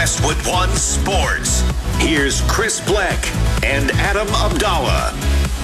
Westwood One Sports. Here's Chris Bleck and Adam Abdallah.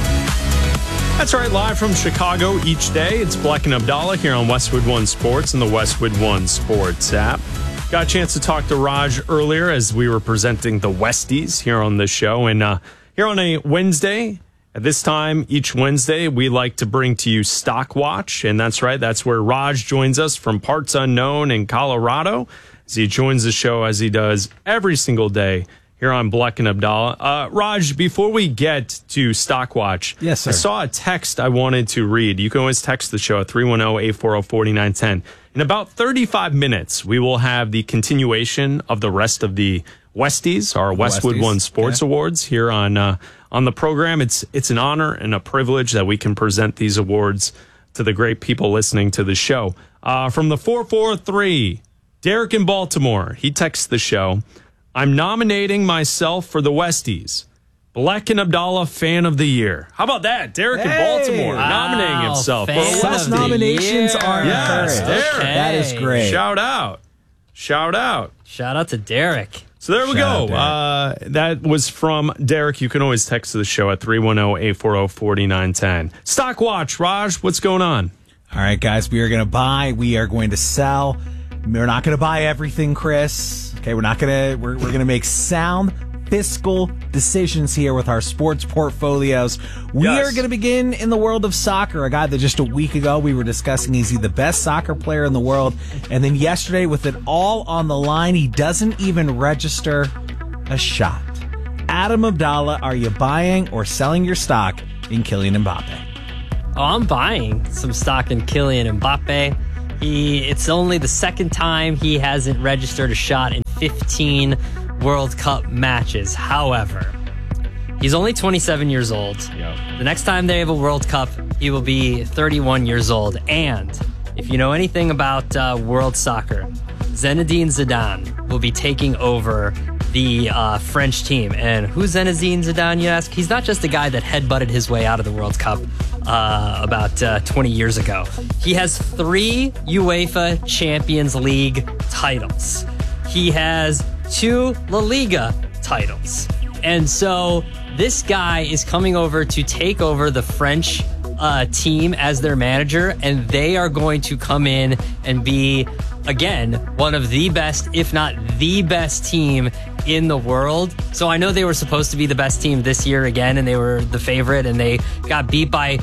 That's right, live from Chicago each day. It's Bleck and Abdallah here on Westwood One Sports and the Westwood One Sports app. Got a chance to talk to Raj earlier as we were presenting the Westies here on the show. And here on a Wednesday, at this time each Wednesday, we like to bring to you Stock Watch. And that's right, that's where Raj joins us from Parts Unknown in Colorado as he joins the show as he does every single day here on Bleck and Abdallah. Raj, before we get to Stock Watch, yes, sir. I saw a text I wanted to read. You can always text the show at 310-840-4910. In about 35 minutes, we will have the continuation of the rest of the Westies, our Westwood One Sports Awards here on the program. It's an honor and a privilege that we can present these awards to the great people listening to the show. From the 443, Derek in Baltimore, he texts the show. I'm nominating myself for the Westies. Bleck and Abdallah Fan of the Year. How about that? Derek in Baltimore nominating himself. Best nominations are yes, Derek. Okay. That is great. Shout out. Shout out to Derek. So there we go. That was from Derek. You can always text the show at 310-840-4910. Stock Watch. Raj, what's going on? All right, guys, we are going to buy. We are going to sell. We're not going to buy everything, Chris. Okay, we're not going to. We're going to make sound fiscal decisions here with our sports portfolios. We are going to begin in the world of soccer. A guy that just a week ago we were discussing, is he the best soccer player in the world? And then yesterday, with it all on the line, he doesn't even register a shot. Adam Abdallah, are you buying or selling your stock in Kylian Mbappe? Oh, I'm buying some stock in Kylian Mbappe. It's only the second time he hasn't registered a shot in 15 World Cup matches. However, he's only 27 years old. The next time they have a World Cup, he will be 31 years old. And if you know anything about world soccer, Zinedine Zidane will be taking over the French team. And who's Zinedine Zidane, you ask? He's not just a guy that headbutted his way out of the World Cup about 20 years ago. He has 3 UEFA Champions League titles. He has 2 La Liga titles. And so this guy is coming over to take over the French team as their manager, and they are going to come in and be, again, one of the best, if not the best team in the world. So I know they were supposed to be the best team this year again, and they were the favorite, and they got beat by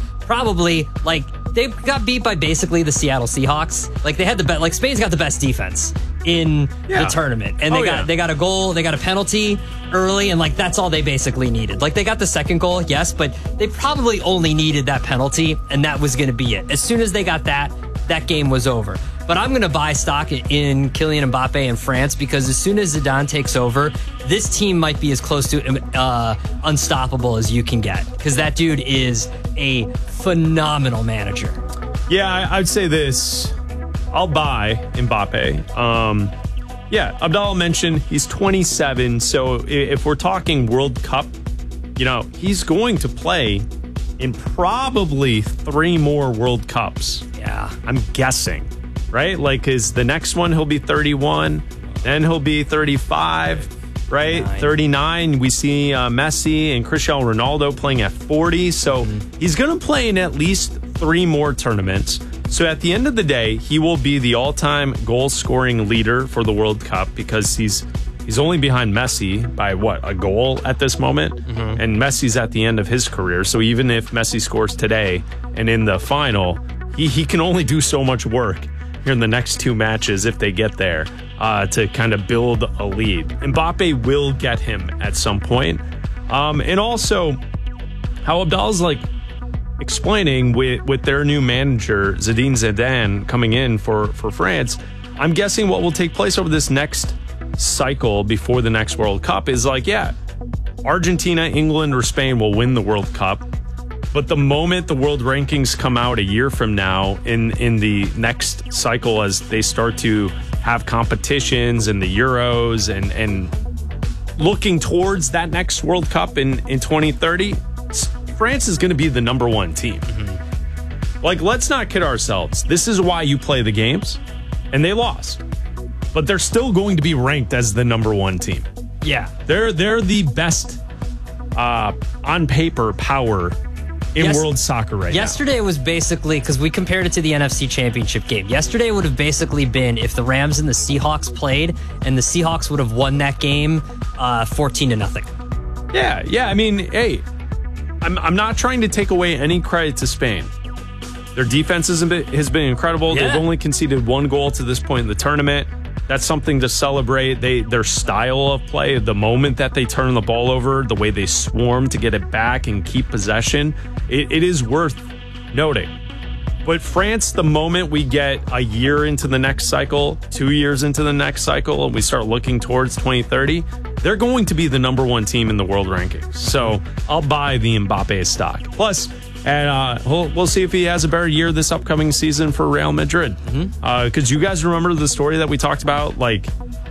they got beat by basically the Seattle Seahawks. Like, they had the best, like, Spain's got the best defense in the tournament. And they got a goal, they got a penalty early, and like, that's all they basically needed. Like, they got the second goal, yes, but they probably only needed that penalty, and that was going to be it. As soon as they got that game was over. But I'm going to buy stock in Kylian Mbappe in France, because as soon as Zidane takes over, this team might be as close to unstoppable as you can get, because that dude is a phenomenal manager. Yeah, I'd say this. I'll buy Mbappe. Abdallah mentioned he's 27, so if we're talking World Cup, he's going to play in probably 3 more World Cups. Yeah. I'm guessing. Right? Like, the next one, he'll be 31, then he'll be 35, right? 39. We see Messi and Cristiano Ronaldo playing at 40. So he's going to play in at least 3 more tournaments. So at the end of the day, he will be the all-time goal-scoring leader for the World Cup, because he's only behind Messi by, a goal at this moment? And Messi's at the end of his career. So even if Messi scores today and in the final, he can only do so much work here in the next 2 matches, if they get there, to kind of build a lead. Mbappe will get him at some point. And also, how Abdallah's explaining with their new manager, Zinedine Zidane, coming in for France, I'm guessing what will take place over this next cycle before the next World Cup is Argentina, England, or Spain will win the World Cup. But the moment the world rankings come out a year from now in the next cycle, as they start to have competitions and the Euros and looking towards that next World Cup in 2030, France is going to be the number 1 team. Let's not kid ourselves. This is why you play the games, and they lost. but they're still going to be ranked as the number one team. Yeah. They're the best on paper power in world soccer right now. Yesterday was basically, because we compared it to the NFC Championship game. Yesterday would have basically been if the Rams and the Seahawks played, and the Seahawks would have won that game 14-0. Yeah. I mean, hey, I'm not trying to take away any credit to Spain. Their defense has been incredible. Yeah. They've only conceded 1 goal to this point in the tournament. That's something to celebrate. Their style of play, the moment that they turn the ball over, the way they swarm to get it back and keep possession, it is worth noting. But France, the moment we get a year into the next cycle, 2 years into the next cycle, and we start looking towards 2030, they're going to be the number one team in the world rankings. So I'll buy the Mbappe stock. Plus, and we'll see if he has a better year this upcoming season for Real Madrid. Because you guys remember the story that we talked about like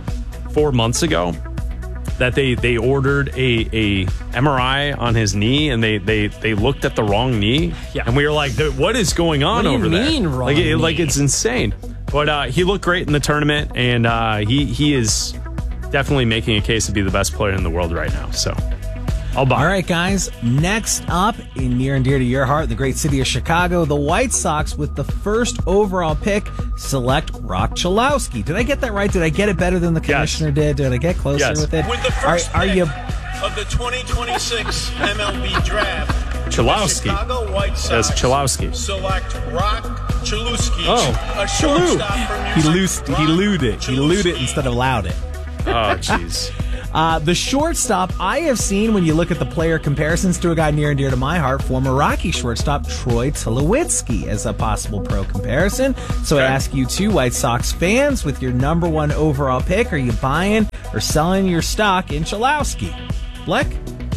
4 months ago, that they ordered a MRI on his knee and they looked at the wrong knee. Yeah. And we were like, what is going on over there? What do you mean wrong knee? Like it's insane. But he looked great in the tournament, and he is definitely making a case to be the best player in the world right now. So I'll buy. All right, guys. Next up, in near and dear to your heart, the great city of Chicago, the White Sox with the first overall pick select Rock Chalowski. Did I get that right? Did I get it better than the commissioner did? Did I get closer with it? With the first are pick you? of the 2026 MLB draft, Chalowski. the Chicago White Sox That's Chalowski. select Rock Chalowski, Oh, a shortstop from He New York. lewd it. He lewed it Chalowski. instead of loud it. Oh, jeez. The shortstop I have seen when you look at the player comparisons to a guy near and dear to my heart, former Rocky shortstop Troy Tulowitzki as a possible pro comparison. So I ask you two White Sox fans, with your number one overall pick, are you buying or selling your stock in Chalowski? Bleck?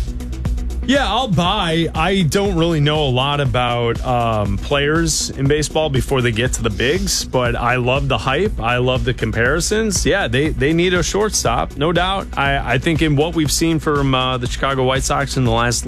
Yeah, I'll buy. I don't really know a lot about players in baseball before they get to the bigs, but I love the hype. I love the comparisons. Yeah, they need a shortstop, no doubt. I think in what we've seen from the Chicago White Sox in the last,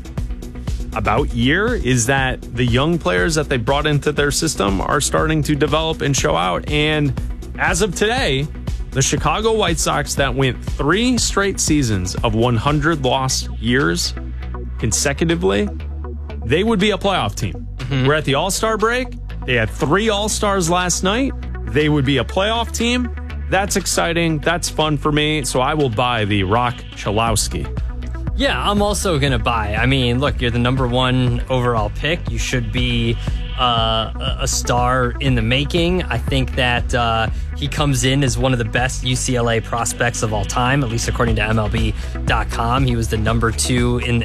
about year, is that the young players that they brought into their system are starting to develop and show out. And as of today, the Chicago White Sox that went 3 straight seasons of 100 lost years consecutively, they would be a playoff team. We're at the All-Star break. They had 3 All-Stars last night. They would be a playoff team. That's exciting. That's fun for me. So I will buy the Rock Chalowski. Yeah, I'm also going to buy. I mean, look, you're the number one overall pick. You should be a star in the making. I think that he comes in as one of the best UCLA prospects of all time, at least according to MLB.com. He was the number 2 in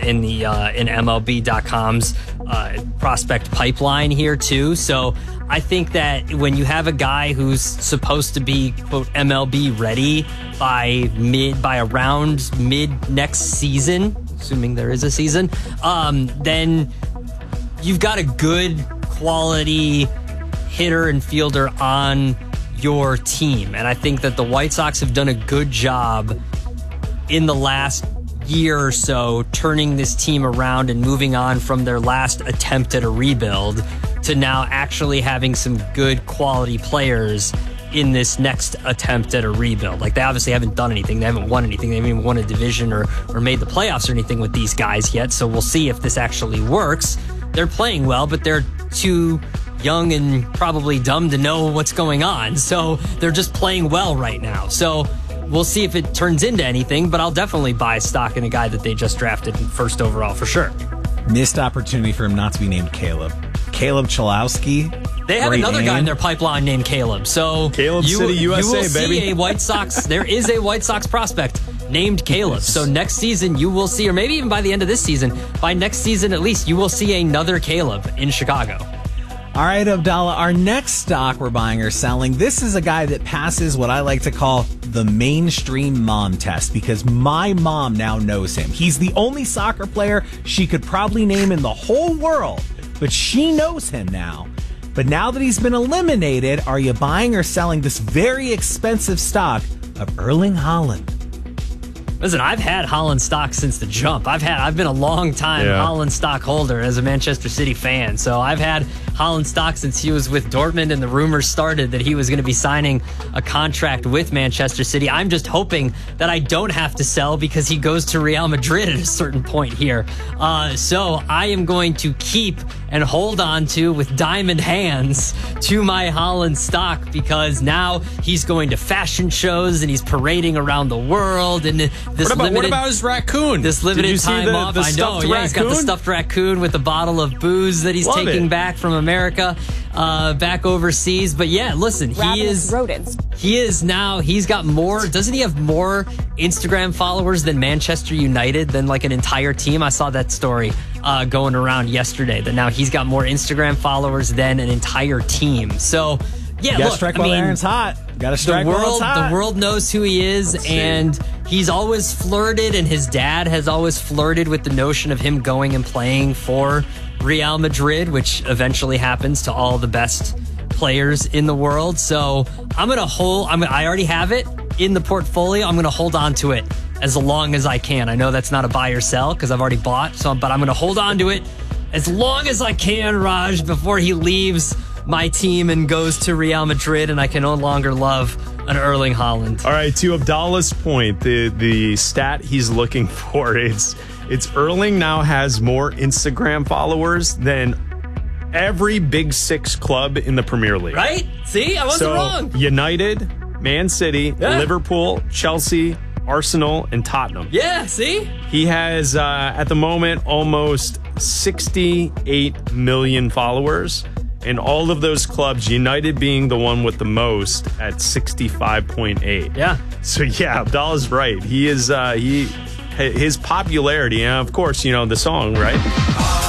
MLB.com's prospect pipeline here too. So I think that when you have a guy who's supposed to be, quote, MLB ready by around mid next season, assuming there is a season, then you've got a good quality hitter and fielder on your team. And I think that the White Sox have done a good job in the last year or so turning this team around and moving on from their last attempt at a rebuild to now actually having some good quality players in this next attempt at a rebuild. Like, they obviously haven't done anything. They haven't won anything. They haven't even won a division or made the playoffs or anything with these guys yet. So we'll see if this actually works. They're playing well, but they're too young and probably dumb to know what's going on. So they're just playing well right now. So we'll see if it turns into anything, but I'll definitely buy stock in a guy that they just drafted first overall for sure. Missed opportunity for him not to be named Caleb. Caleb Chalowski. They have Great another guy name. in their pipeline named Caleb. So Caleb City, you USA, will see baby. a White Sox. There is a White Sox prospect named Caleb. So next season you will see, or maybe even by the end of this season, by next season at least, you will see another Caleb in Chicago. All right, Abdallah, our next stock we're buying or selling, this is a guy that passes what I like to call the mainstream mom test, because my mom now knows him. He's the only soccer player she could probably name in the whole world, but she knows him now. But now that he's been eliminated, are you buying or selling this very expensive stock of Erling Haaland? Listen, I've had Haaland stock since the jump. I've been a long time Haaland stock holder as a Manchester City fan. So I've had Holland stock since he was with Dortmund, and the rumors started that he was going to be signing a contract with Manchester City. I'm just hoping that I don't have to sell because he goes to Real Madrid at a certain point here. So I am going to keep and hold on to, with diamond hands, to my Holland stock, because now he's going to fashion shows and he's parading around the world. And What about his raccoon? This Did limited you see time off. the I know. stuffed Yeah, he's got the raccoon? stuffed raccoon with a bottle of booze that he's Love taking it. back from America, back overseas. But yeah, listen, Ravenous rodents. he's got more. Doesn't he have more Instagram followers than Manchester United, than like an entire team? I saw that story going around yesterday, that now he's got more Instagram followers than an entire team. So yeah, You gotta look, strike I while mean, Aaron's hot. Gotta strike while it's hot. the world knows who he is, and he's always flirted, and his dad has always flirted with the notion of him going and playing for Real Madrid, which eventually happens to all the best players in the world. So I'm gonna hold. I already have it in the portfolio. I'm gonna hold on to it as long as I can. I know that's not a buy or sell because I've already bought. But I'm gonna hold on to it as long as I can, Raj, before he leaves my team and goes to Real Madrid, and I can no longer love an Erling Haaland. All right, to Abdallah's point, the stat he's looking for, it's Erling now has more Instagram followers than every Big Six club in the Premier League. Right? See, I wasn't wrong. United, Man City, Yeah. Liverpool, Chelsea, Arsenal, and Tottenham. Yeah, see? He has, at the moment, almost 68 million followers. And all of those clubs, United being the one with the most at 65.8. Yeah. So yeah, Abdallah's right. He is his popularity, and of course, the song, right?